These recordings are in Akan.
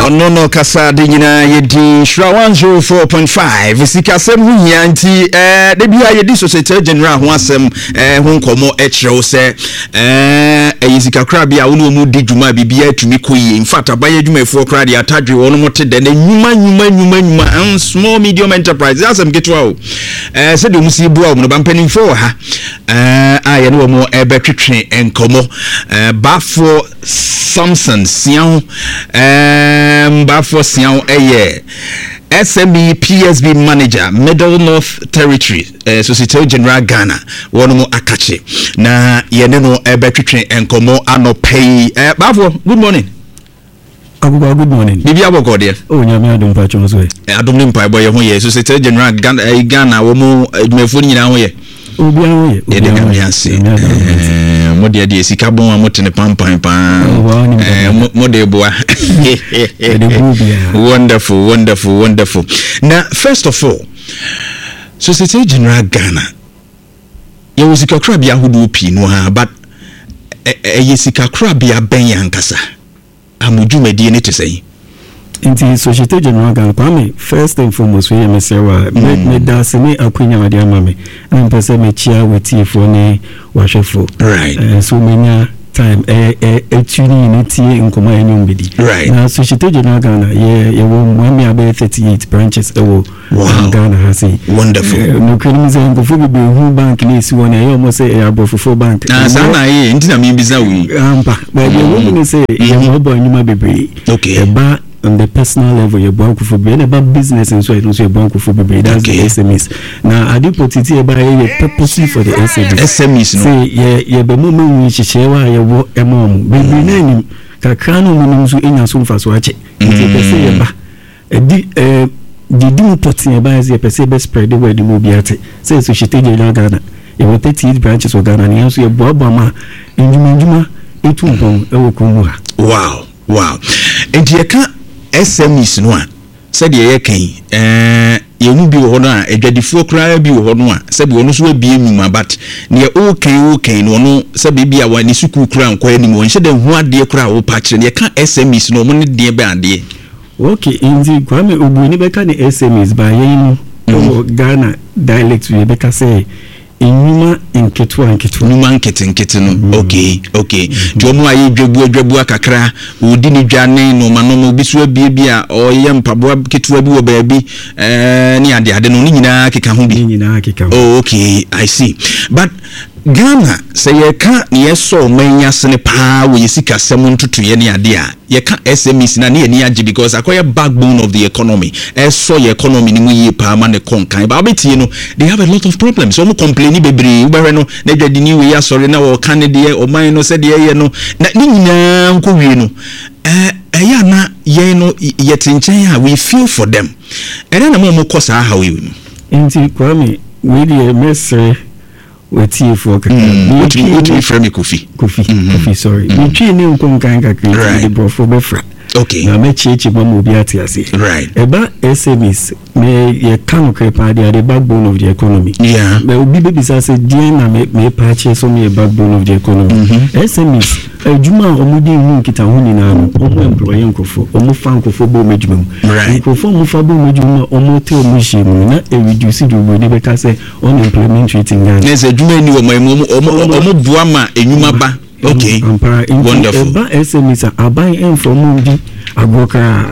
no kasa de nyina yedi shra 104.5 sikasem hu yanti de bia yedi society general ho asem ho nkomo ekrewo se yisika kra bia wo no mu di djuma bibia atumi koyi in fact abaye djumafo kra de atadwe wono mote de na nyuma small medium enterprise asem ketwa o se de musi bua wo no bampani fo ha aye no mo ebetwetwe enkomo bafo Samson Sian Bafo Sian SME PSB manager Middle North Territory Societe General Ghana wono akache na yene no ebetwetwe enkomo anopay Bafo good morning. Good morning. Bibi aboko de. Oh nyame adom pa chonso so. Adom ni mpa boy ho ye Societe General Ghana wo mu adwumafo nyina ho ye. Obi an ye. Ye de kan yanse. Mode de sika bon amotene pampan mode boa. Wonderful. Now first of all, Societe General Ghana you sika kra bia hodo pi no ha but sika kra bia ben yankasa amudwumadi ne tesai inti Societe General Ghana kwame first and foremost we mesewa me da se me akwanya wade amame na mpese me chia wetifo ne wahwefo right so menya time tuni ni tie nkoma enyum bidi right na Societe General Ghana ye wo mwami abe 38 branches ewo Ghana hasi wonderful no kwenize nkofo bi hu bank ni esi wona ye mo say abofofo bank na sana ye ntina mi biza wi ampa but ye wo ni say ye mo bo anyuma bebre okay eba on the personal level your bank for be about business and so it also your bank for be that's okay. The SMEs now I do put it here by purposely for the SMEs no say ye be moment we chichewa ye wo emom be nani kakrano munum so enya so mfa so ache nti be say ye ba di put ye ba say person be spread the word mo biate say Societe General Ghana you will 38 branches of Ghana and so ye boaba ma njuma etumpon ewo komu wow enti ye ka SMEs no a said ye kan ye mu bi wo ho no a adwadifo kra bi wo ho no a sabi wono so abie mu but ne o kan no no sabi bia wa ni suku kra nko ani mo nhyɛ da hu ade kra wo pa kire ne ka SMEs no mo ne de be ade okay inzi kwame obuni be ka ne SMEs ba yen no Ghana dialect we be ka say inyuma nketu nyuma nkete no okay jomo ayi dwabu akakra odi ni dwane no manomo bisu abie bia oyɛ mpaboa ketu abi wo baabi ne ade no nyina keka ho bi oh okay I see but Ghana say ye ka ne so manya sene pa wo yesika sem ntutu ye ne ade a ye ka SMEs na ne agi because akoya backbone of the economy so your economy ni mu ye pa ma ne konkan ba betie no they have a lot of problems so mo complain bebre ubere no na dwadi ni we ya sorry na wo kan de o man no se de ye no na ni nyina nko wie no ya na ye no ye tinchen a we feel for them na mo kosa ha we no inti kwame we dey message weti for what from Kofi sorry we twi ne nkom kan ka create the brofo be fra okay na me chechi mama obi atiase right eba SMEs me ye kan krepa the backbone of the economy yeah me obi be bisa say die na me patch so me backbone of the economy SMEs ejuma omudi hu kita hu ni na no omo employee nkofo omo fa nkofo bo medjuma nkofo mo fa bo medjuma omo te omo shimu na e reduce the way be ka say unemployment rate in Ghana na se ejuma ni omo bua ma enyuma ba okay wonderful ba SMEs aban inform di agoka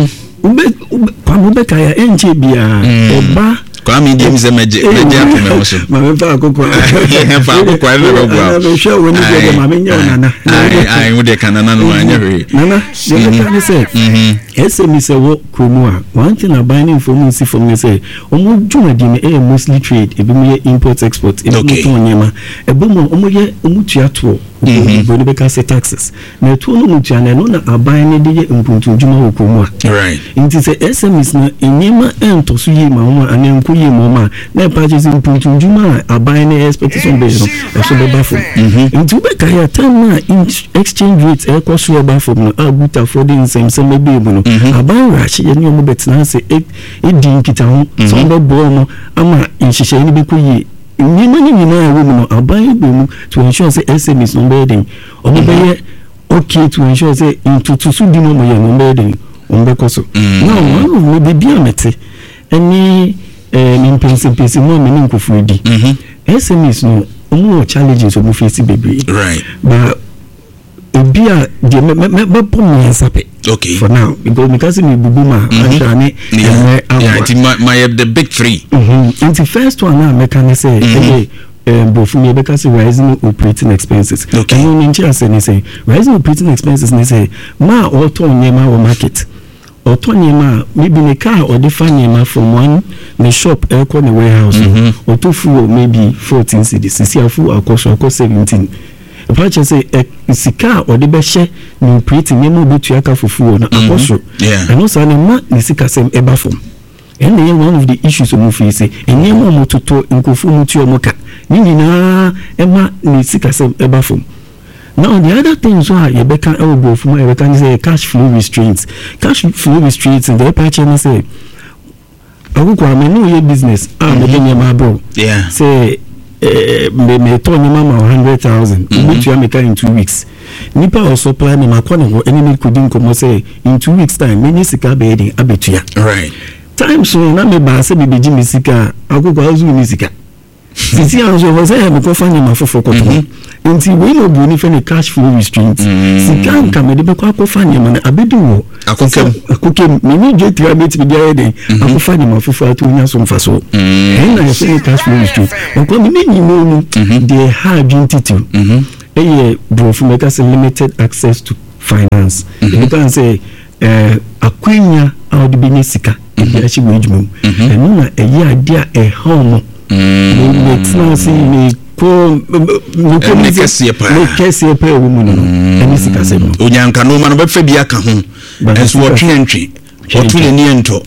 ube kaya enche bia eba kwa mi dem ze meje apeme so ma fa akoko fa akoko na go bua na show when you ma menya nana ai wo de kanana no anya we nana you can say SMEs wo kromu a one thing aban inform si from say omo djuma di me mostly trade ebi mo import export ebi mo to nyema ebo mo omo ye omo tuato boni be ka say taxes na to no mutua na no na aban ne de ye mpuntu djuma wo kromu a right inti say SMEs na enyema ento so ye ma ho anenku ye mo ma na purchase mpuntu djuma aban ne expectation be no e so be bafo inti be ka ya time na exchange rate e ko so bafo no aguta for the same be no aban rachi ye no mo betina say e din kita ho so be bo no ama nhihye ni be ko ye ni many women are buying them to ensure say SMEs no bedding or okay to ensure say into to so dino mo ye no bedding bekoso now one of me be amete any impensipesi mo me nkofu di SMEs no omo challenges omo face baby right but obia de me pom yansape okay for now because me bubuma ashane my the big three and the first one na make can say both me because rising operating expenses okay no ninja say rising operating expenses ne say ma auto nyema o market auto nyema maybe ne car or the nyema from one the shop aircon the warehouse or to full maybe 14 cedis see full akos 17 purchase say sika or the beshe no operating nyema betu aka fufu na akos and also na ma ne sika sem eba from and one of the issues we face and nyema mo toto nkofu mutu omoka nina ema ni sika sem eba from. Now the other things are you can elbow from you can say cash flow restraints and the purchase say I go no your business me my bro say me turn your mama 100,000 which you make in 2 weeks nipa or supply me my corner any couldn't come say in 2 weeks time many sika be abetua right time so na me ba say be jimi sika agogo azu ni sika sisi anzo was say me ko fanya mafofo koto nti we no bu ni fe ne cash flow restraints sika nka me de be ko akofanya ma na abedu wo akokem me ni je tira me ti dia ede akofanya mafofo atu nya so mfaso na ye fe cash flow restraints ko me ni no they have entity bro make us limited access to finance you can say akwenya out be ni sika e achi we djumum enu na eyi ade a home it's not see me ko me kesi pa woman no eni sika se no onyanka no ma no be fa bi aka ho enso wotwe otune ni ento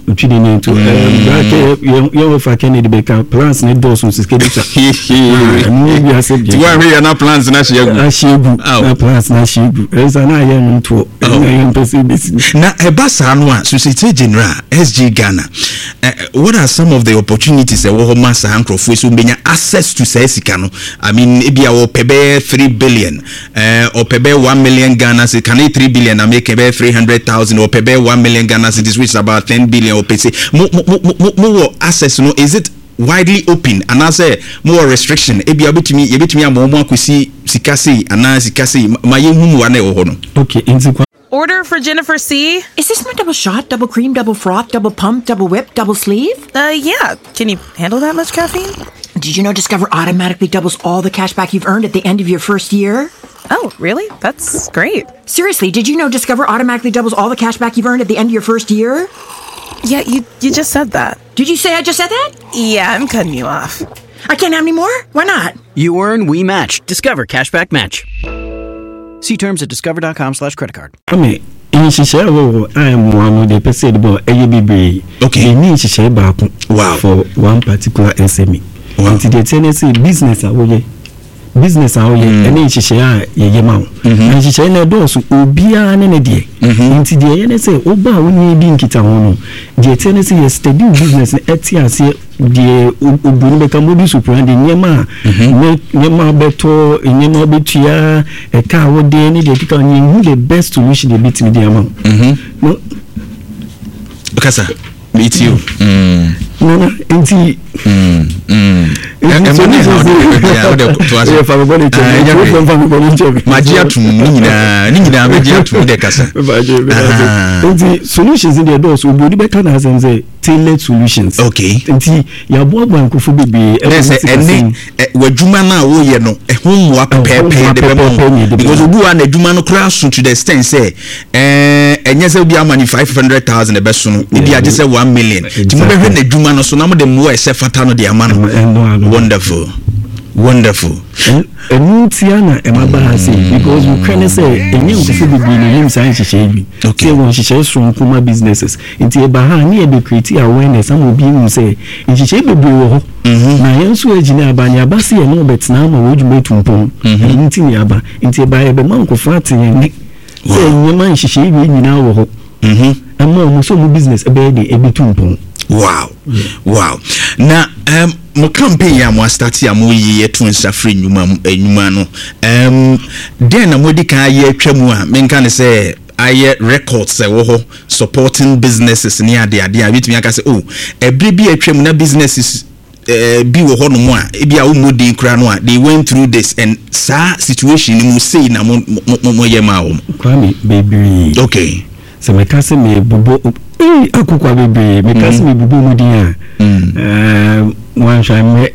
you fa Kennedy Baker plans ne do so schedule ni bi asem ti wa we na plans na shegu na plans na shegu esa na ye nto na ebasa no a Societe Generale SG Ghana what are some of the opportunities we ho masa hankrofo so benya access to sika no I mean ebia wo pebe 3 billion or pebe 1 million Ghana cedis can 3 billion na make pebe 300,000 or pebe 1 million Ghana cedis which is about 10 billion or pese more access no is it widely open and I say more restriction ebia betimi amomo akosi sikasi ana sikasi mayenhu wane wo no okay Order for Jennifer C. Is this my double shot, double cream, double froth, double pump, double whip, double sleeve? Yeah. Can you handle that much caffeine? Did you know Discover automatically doubles all the cash back you've earned at the end of your first year? Oh, really? That's great. Seriously, did you know Discover automatically doubles all the cash back you've earned at the end of your first year? Yeah, you just said that. Did you say I just said that? Yeah, I'm cutting you off. I can't have any more? Why not? You earn, we match. Discover Cashback Match. See terms at discover.com/creditcard. in share I am one of the person about ABB. Okay. You need to share back for one particular SME. Wow. The Tennessee business and she share ye mount. And she share no doors ubia and a dear. Into the NSA Oba when you kita hono. The Tennessee is steady business etias the Ubunbeka Mobi Superand in Yema beto in Yema betia a car what they need the best solution they beat me the amount. No, because meet you. No, indeed. Solutions in the doors will be better as tailored solutions. Okay. Until your boy could be Jumana, because Ubu and the Jumano crash to the extent say, and yes, will be a money 500,000 the best one. Maybe I just say 1 million. The Jumano, so now the more Fatano the amount. Wonderful. And Tiana and my bahasi because we can say a new could be in science shaving. Okay, when she shares from Puma businesses into a bahani and create awareness, some will be say, and she shave a bureau. My answer is Banya Bassi and no bets now, my wage made to Pum, and Tiniaba, into by a monk of fatty and Nick. Saying your man she shaving in our and more so business a baby a bit too. Wow. Na mo campaign ya mo start ya mo yi etu nsafre nyuma no den na mo di kan ye atwa mu a menka ne say aye records e wo ho supporting businesses ni ade a bitumi aka say oh every bi atwam na businesses bi wo ho no mo a e bi a wo modin kra no a they went through this and sa situation mu say na mo yema wo kwami baby okay so me ka say me bubo akukwa baby me ka say me bubo modin a wan sha me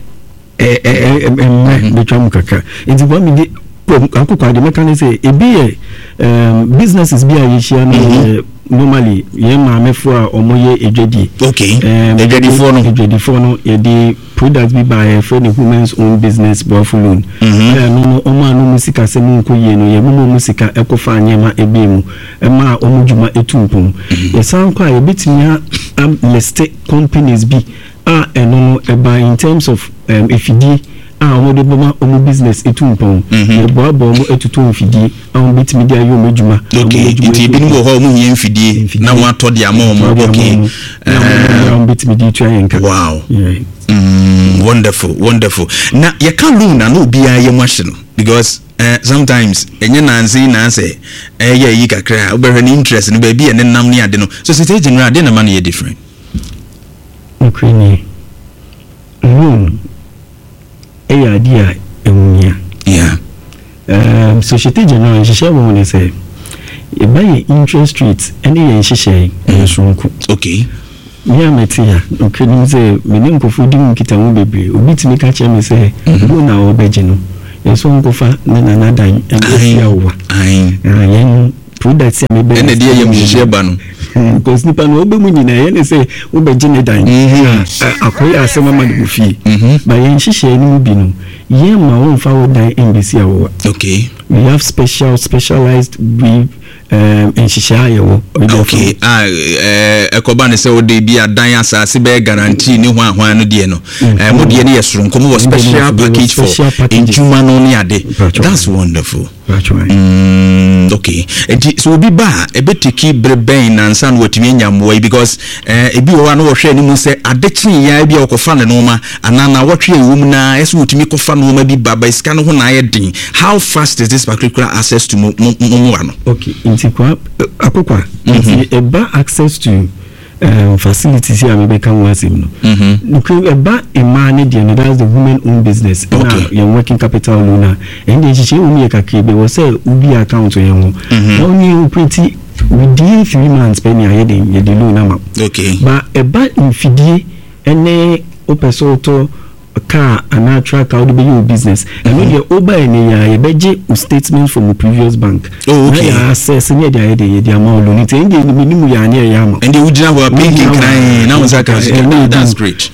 betwam kaka enti bo me di akukwa de me kan say e bi businesses bi a yishia no normally ye maamefo a omoye ejedi okay ejedi no ye di products bi by for the women's own business Buffalo no omanu musika se mu nkoye no ye mu musika ekofa anyema ebemu ma omujuma etumpum ye sanko a ye betimi list companies bi eno eba in terms of efidi omo boma omo business etumpon e boabo omo etutu mfidi omo bitimi dia yo mejuma okay iti bi no ho omo yen mfidi na wa to dia ma omo okay omo bitimi di tu ayenka wow wonderful na ye kan lu na no bia ye machine because sometimes enye nansi ye yi kakra obehwe ni interest no ba bia ne nam ne ade no so state general de na man ye different okay ni idea emunya society general share won say e buy interest rates any yen share ensunku okay ya metia okay ni say me ni nkofu di nkita mu bebre obi timi ka che me say go na obeje no enso nkofa na dan e ya wa yen products me be ene dia yem share ba no because nipa no obe mu nyina yen say obeje ne dan akoya asema ma de fi ba yen share ni mu bi no yen ma won fa wo dan NBC awo okay we have specialized we enshishayewo okay ekoba ne se odi bia dan asase be guarantee ni ho ahwan no de no mo de ne yesoro nkomo was special package for injuma no ne ade that's wonderful okay so obi ba ebetiki breben na nsan watimi nyamwo because ebi wo no wo hwe ni mu se adekyin ya bia okofa ne no ma anana wotwe ewum na eso wotimi kofa no ma bi baba iska no ho na ayedin how fast is this particular access to mo ano okay intikwa akokwa eba access to facilities here maybe can was him no eba imane de that's the women own business okay your working capital loan and then she umi kakebe was say ubi account yen ho only pretty within 3 months penny ayedin ye de loan am okay but eba infidie ene opesoto car and track out be your business and when you over any ya beje statement from the previous bank okay na access near the amount loan it end the minimum ya near ya and the ujina wa pinking crying now that's great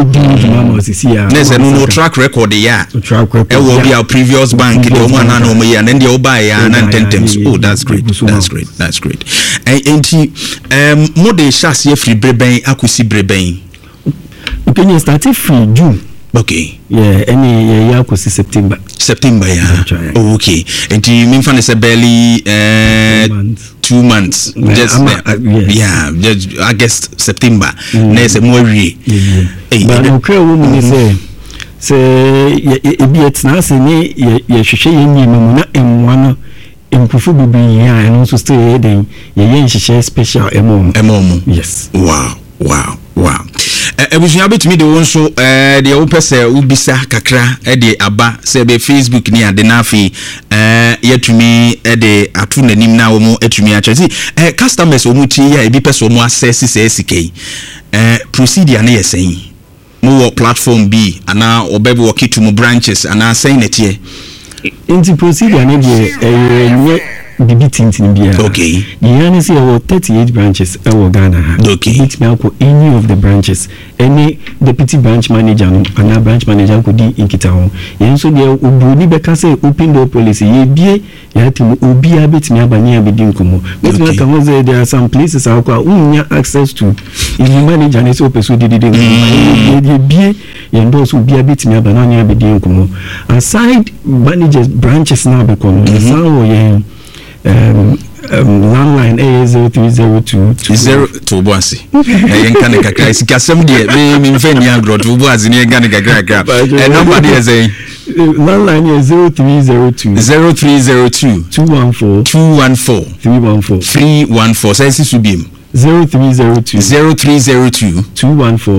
no track record ya will be our previous bank the one na no me and then the oba ya na 10 times oh that's great and mode chassis e free breben akusi breben okay you start free June. Okay. Yeah, any year kosi September. Yeah. Oh, okay. And you mean fan is a barely 2 months. Just just August September. Next more year. But okay, woman say e bi etna se ni ye hwehwe yenyi memu na emwa nkufu bibi ya and also stay then ye nhihye special emom. Yes. Wow. Ebusunya betimi de won so de wo pese ubisa kakra de aba se be Facebook ni ade na afi yetumi de atu nanim na wo mu atumi achezi customers wo mu ti ya ebi pese wo mu access se SK procedure na yesen mo platform B ana obebi wo kitu mu branches ana say na tie into procedure na de bibi tintin bia okay yani say we 38 branches in Ghana okay it me ko any of the branches any deputy branch manager no ana branch manager ko di inkita ho yen so dia obuni beka say open door policy ye bie ya timu obi abetimi abanye abedi nkomo betimi ka ho say there are some places how ko unya access to if the manager ne so peso di ye bie yen do so obi abetimi abanye abedi nkomo aside managers branches na be kono sawo yen landline A0302 0 to bossy. And can a Sikasam dear, me in Fenia grow to was in Ganaka. And nobody has a landline is 0302 0302 214 314 314 says this will be 0302 214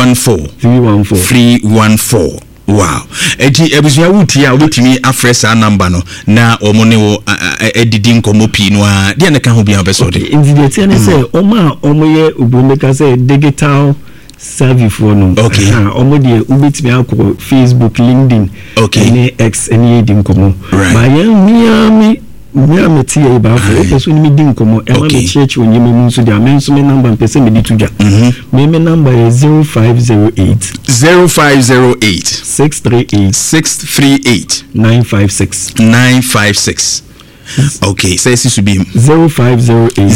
314 Wow. Eti ebusua wuti a wetimi afresa number no na omone wo edidi nkomo pi no a de na ka ho bia besode. Invidete na say oma omoye obumeka say digital service for no. Okay. Omo de ubetimi akọ Facebook, LinkedIn, okay. X any edi nkomo. Right. Ba yan me tie ba for person mi di nkomo e ma church onye me nso dia me nso me number person me di tuja. Me number is 0508 638 956. Okay, so this will be 0508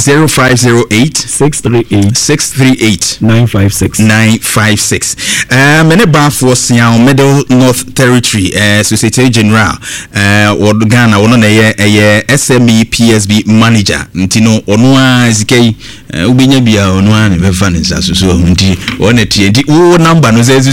638 956. Many bath was in Middle North Territory, Societe General, or Ghana, one a SME PSB manager, Ntino, Onwa Zike, Ubinyabia, Onwa, and Finance, so on a TNT, number no says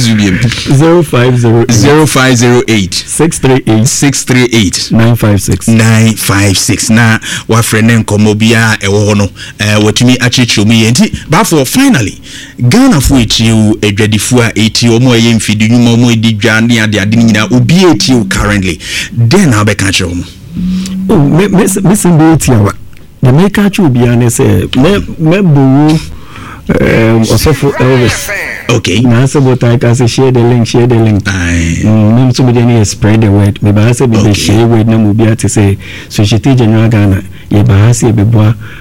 0508 638 956 na wa friend nkomo bia ewo no watumi achichu mi enti ba for finally Ghana fu etiu edwadifu a etiu omo ye mfidi nyuma omo edi dwa ne ade nyina obi etiu currently then na be ka che omo me simbe etiu the make a chu bia ne say me bowu Osofo Elvis. Okay. Now but I can say share the link. Maybe somebody spread the word. Maybe I say share word. No, maybe I say Societe General Ghana. Ye bahasi ye beboa